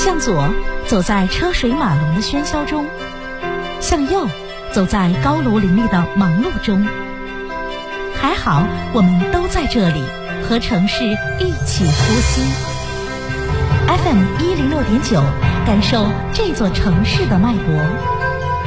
向左，走在车水马龙的喧嚣中；向右，走在高楼林立的忙碌中。还好，我们都在这里，和城市一起呼吸。FM106.9，感受这座城市的脉搏。